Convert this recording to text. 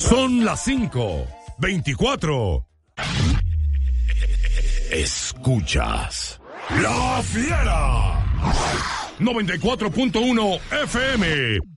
Son las 5:24. Escuchas La Fiera 94.1 FM.